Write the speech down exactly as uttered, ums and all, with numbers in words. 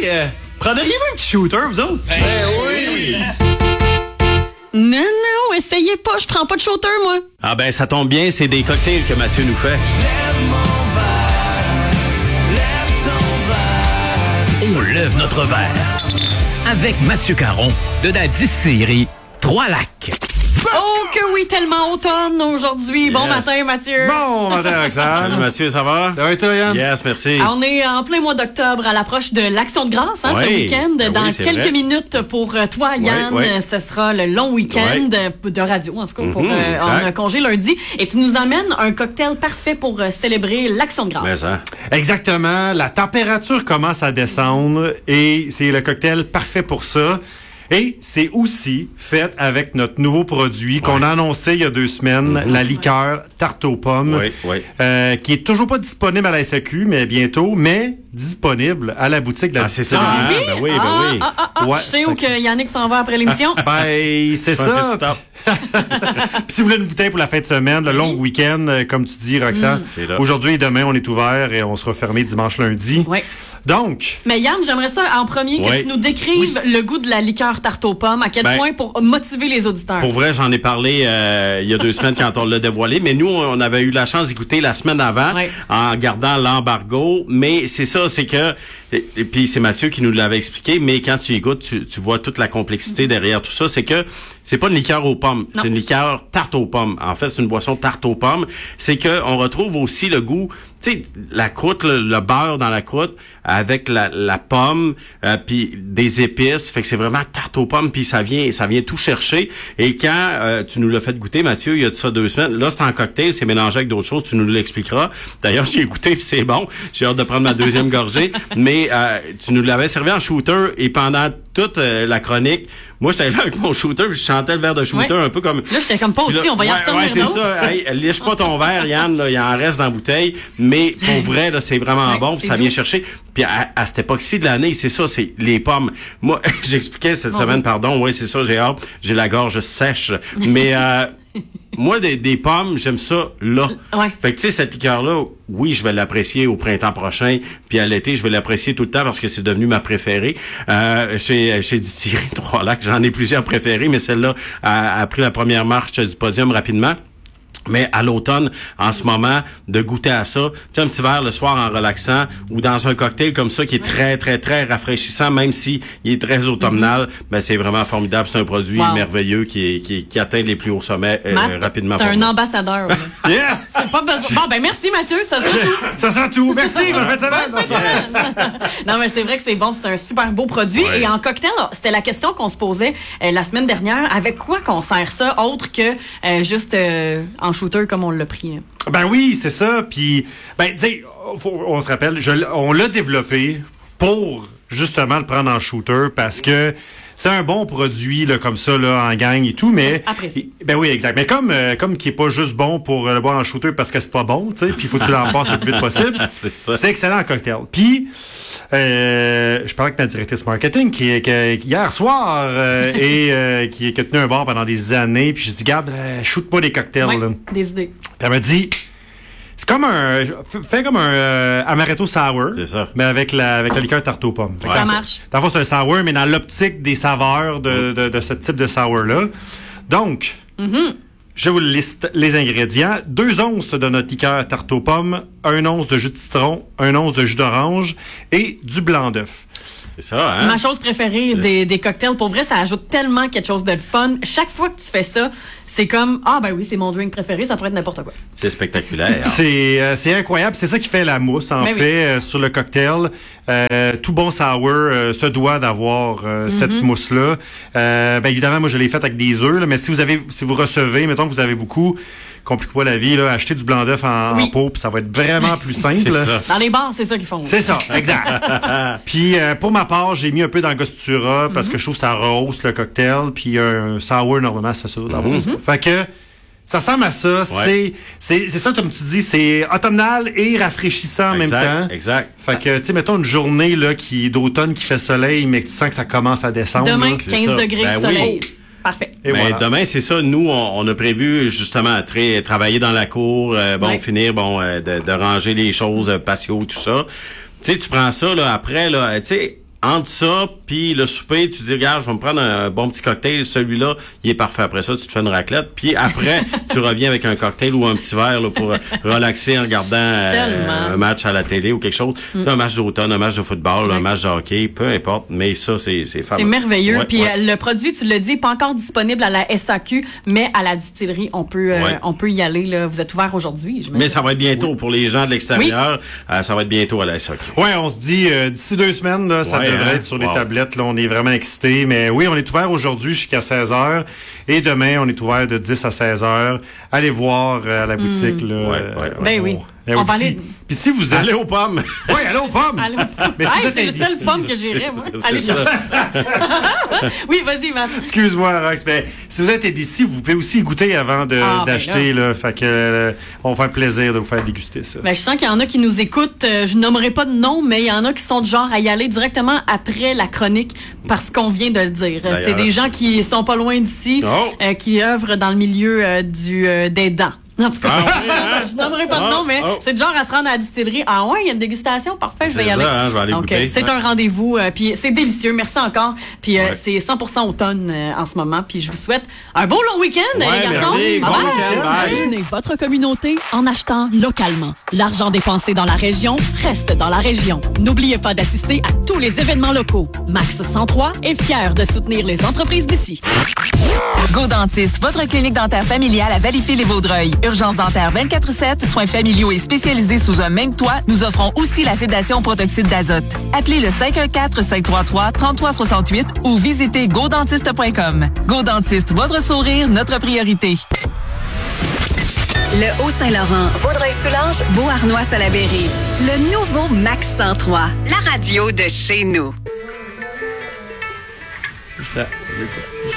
euh, prendriez-vous un petit shooter, vous autres? Ben oui! Non, non, essayez pas, je prends pas de shooter, moi. Ah ben, ça tombe bien, c'est des cocktails que Mathieu nous fait. Lève mon verre, lève ton verre. On lève notre verre. Avec Mathieu Caron de la distillerie Trois-Lacs. Oh que oui, tellement automne aujourd'hui. Bon Yes. matin, Mathieu. Bon matin, Roxane. Salut Mathieu, ça va? Ça va, toi, Yann? Yes, merci. Ah, on est en plein mois d'octobre à l'approche de l'Action de grâce, hein, Oui. ce week-end. Ben Dans oui, c'est quelques vrai. minutes pour euh, toi, Yann, Oui, oui. ce sera le long week-end euh, de radio, en tout cas, pour Mhm, euh, exact. on a congé lundi. Et tu nous amènes un cocktail parfait pour euh, célébrer l'Action de grâce. Mais ça. Exactement. La température commence à descendre et c'est le cocktail parfait pour ça. Et c'est aussi fait avec notre nouveau produit qu'on a annoncé il y a deux semaines, Mm-hmm. la liqueur tarte aux pommes, Oui, oui. euh, qui est toujours pas disponible à la S A Q, mais bientôt, mais disponible à la boutique de la Ah, c'est ça, distillerie. hein? Ben oui, ben ah, oui. ah, ah, ah, Ouais. je sais où que Yannick s'en va après l'émission. Ben, c'est Un ça. petit stop. Puis si vous voulez une bouteille pour la fin de semaine, le long week-end, euh, comme tu dis, Roxane, C'est là. aujourd'hui et demain, on est ouvert et on sera fermé dimanche, lundi. Oui. Donc, Mais Yann, j'aimerais ça en premier que Oui. tu nous décrives le goût de la liqueur tarte aux pommes, à quel Ben, point pour motiver les auditeurs. Pour vrai, j'en ai parlé euh, il y a deux semaines quand on l'a dévoilé, mais nous, on avait eu la chance d'écouter la semaine avant Ouais. en gardant l'embargo. Mais c'est ça, c'est que, et, et puis c'est Mathieu qui nous l'avait expliqué, mais quand tu y goûtes, tu, tu vois toute la complexité derrière tout ça. C'est que c'est pas une liqueur aux pommes, Non. c'est une liqueur tarte aux pommes. En fait, c'est une boisson tarte aux pommes. C'est que on retrouve aussi le goût, tu sais, la croûte, le, le beurre dans la croûte avec la, la pomme, euh, puis des épices. Fait que c'est vraiment tarte aux pommes, puis ça vient, ça vient tout chercher. Et quand euh, tu nous l'as fait goûter, Mathieu, il y a de ça deux semaines. Là, c'est en cocktail, c'est mélangé avec d'autres choses. Tu nous l'expliqueras. D'ailleurs, j'ai goûté, puis c'est bon. J'ai hâte de prendre ma deuxième gorgée. Mais euh, tu nous l'avais servi en shooter, et pendant toute euh, la chronique, moi, j'étais là avec mon shooter, puis je chantais le verre de shooter Ouais. un peu comme... Là, j'étais comme pas Puis là, aussi, on va y en ouais, refermer ouais, un c'est autre. ça. Hey, liche pas ton verre, Yann, là, il en reste dans la bouteille. Mais pour vrai, là, c'est vraiment Ouais, bon, c'est puis ça doux. vient chercher. Puis à, à cette époque-ci de l'année, c'est ça, c'est les pommes. Moi, j'expliquais cette Oh, semaine, oui. pardon, oui, c'est ça, j'ai hâte, j'ai la gorge sèche. Mais euh, moi, des, des pommes, j'aime ça là. Ouais. Fait que tu sais, cette liqueur-là, oui, je vais l'apprécier au printemps prochain, puis à l'été, je vais l'apprécier tout le temps parce que c'est devenu ma préférée. Euh, chez chez Distillerie Trois-Lacs, j'en ai plusieurs préférées, mais celle-là a, a pris la première marche du podium rapidement. Mais à l'automne, en ce moment, de goûter à ça, tu sais, un petit verre le soir en relaxant ou dans un cocktail comme ça qui est très, très, très rafraîchissant, même si il est très automnal, ben c'est vraiment formidable. C'est un produit Wow. merveilleux qui, est, qui, qui atteint les plus hauts sommets euh, Matt, rapidement. t'es pour un moi. ambassadeur. là. yes! C'est pas besoin. Bon, ben merci Mathieu, ça sera tout. Ça sent tout. Merci, bonne fin de semaine. Bonne fin de semaine. Non, mais c'est vrai que c'est bon, c'est un super beau produit. Ouais. Et en cocktail, c'était la question qu'on se posait euh, la semaine dernière. Avec quoi qu'on sert ça, autre que euh, juste euh, en shooter comme on l'a pris? Ben oui, c'est ça. Puis, ben, tu sais, faut- on se rappelle, je l- on l'a développé pour justement le prendre en shooter parce que c'est un bon produit là, comme ça là, en gang et tout, mais Apprécié. ben oui, exact. Mais comme euh, comme qui est pas juste bon pour euh, le boire en shooter parce que c'est pas bon, tu sais, puis il faut que tu l'en passes le plus vite possible. C'est ça. C'est excellent en cocktail. Puis euh, je parlais avec ma directrice marketing qui, qui, qui hier soir euh, et euh, qui, qui a tenu un bar pendant des années. Puis j'ai dit, Gab, euh, shoot pas des cocktails. Ouais, Là. des idées. Puis elle m'a dit, c'est comme un, f- fais comme un euh, amaretto sour, C'est ça. mais avec la avec la liqueur tarte aux pommes. Fait que Ça dans- marche. Dans le fond, c'est un sour, mais dans l'optique des saveurs de, de, de ce type de sour-là. Donc, je vous liste les ingrédients. Deux onces de notre liqueur tarte aux pommes, un once de jus de citron, un once de jus d'orange et du blanc d'œuf. C'est ça, hein? Ma chose préférée des, des cocktails, pour vrai, ça ajoute tellement quelque chose de fun. Chaque fois que tu fais ça, c'est comme, ah ben oui, c'est mon drink préféré, ça pourrait être n'importe quoi. C'est spectaculaire. C'est euh, c'est incroyable. C'est ça qui fait la mousse, en Ben oui. fait, euh, sur le cocktail. Euh, tout bon sour euh, se doit d'avoir euh, cette mousse-là. Euh, ben évidemment, moi, je l'ai faite avec des œufs, là, mais si vous avez, si vous recevez, mettons que vous avez beaucoup, compliquez pas la vie, là, achetez du blanc d'œuf en, Oui. en pot, puis ça va être vraiment plus simple. C'est ça. Dans les bars, c'est ça qu'ils font. C'est ça, exact. Puis euh, pour ma part, j'ai mis un peu d'angostura parce que je trouve que ça rehausse le cocktail. Puis un sour, normalement, ça, ça doit avoir ça. Fait que ça ressemble à ça. C'est, c'est, c'est ça, comme tu dis, c'est automnal et rafraîchissant en même Exact, temps. exact. Fait que, tu sais, mettons une journée là, qui, d'automne qui fait soleil, mais que tu sens que ça commence à descendre. Demain, là. c'est quinze ça. degrés Ben de oui. soleil. Parfait. Et Mais voilà. demain, c'est ça. Nous, on, on a prévu justement très travailler dans la cour, euh, bon, Ouais. finir, bon, euh, de, de ranger les choses, euh, patio, tout ça. Tu sais, tu prends ça là après là, tu sais. entre ça puis le souper, tu dis, regarde, je vais me prendre un bon petit cocktail. Celui-là, il est parfait. Après ça, tu te fais une raclette. Puis après, tu reviens avec un cocktail ou un petit verre là, pour relaxer en regardant euh, un match à la télé ou quelque chose. Mm. Un match d'automne, un match de football, ouais. un match de hockey, peu importe. Mais ça, c'est c'est fameux. C'est merveilleux. Ouais, puis ouais. le produit, tu l'as dit, pas encore disponible à la S A Q, mais à la distillerie, on peut, euh, ouais. on peut y aller. Là. Vous êtes ouvert aujourd'hui, mais ça va être bientôt. Oui. Pour les gens de l'extérieur, oui. euh, ça va être bientôt à la S A Q. Oui, on se dit, euh, d'ici deux semaines, là, ça ouais, devrait hein? être sur wow. les tablettes. Là, on est vraiment excités. Mais oui, on est ouvert aujourd'hui jusqu'à seize heures. Et demain, on est ouvert de dix à seize heures. Allez voir euh, à la boutique. Mm. Là, ouais, euh, ouais. Ben oui. Et on va si, aller... Puis si vous êtes... Allez aux pommes! Oui, allez aux pommes! Allez aux pommes. Mais si hey, vous c'est le seul ici, pomme que j'irais, moi. Allez ça. oui, vas-y, Matt. Excuse-moi, Rox, mais si vous êtes d'ici, vous pouvez aussi goûter avant de, ah, d'acheter. Ben là. Là, fait que, euh, on va faire plaisir de vous faire déguster ça. Ben, je sens qu'il y en a qui nous écoutent. Euh, je nommerai pas de nom, mais il y en a qui sont du genre à y aller directement après la chronique parce qu'on vient de le dire. D'ailleurs. C'est des gens qui sont pas loin d'ici, oh. euh, qui œuvrent dans le milieu euh, du euh, des dents. En tout cas, ah, oui, hein? je nommerai pas de nom, mais oh. c'est du genre à se rendre à la distillerie. Ah ouais, il y a une dégustation, parfait, je vais c'est y aller. Ça, hein, je vais aller Donc, goûter. euh, c'est ouais. un rendez-vous, euh, puis c'est délicieux. Merci encore. Puis euh, ouais. c'est cent pour cent automne euh, en ce moment. Puis je vous souhaite un beau long week-end, ouais, les garçons. merci. Bon Bye. week-end, bye. Soutenez votre communauté en achetant localement. L'argent dépensé dans la région reste dans la région. N'oubliez pas d'assister à tous les événements locaux. Max cent trois est fier de soutenir les entreprises d'ici. Go Dentiste, votre clinique dentaire familiale à Valleyfield-et-Vaudreuil. Urgence dentaire vingt-quatre sept, soins familiaux et spécialisés sous un même toit. Nous offrons aussi la sédation protoxyde d'azote. Appelez le cinq un quatre, cinq trois trois, trois trois six huit ou visitez go dentiste point com. Go Dentiste, votre sourire, notre priorité. Le Haut-Saint-Laurent, Vaudreuil-Soulanges, Beauharnois-Salaberry. Le nouveau Max cent trois, la radio de chez nous.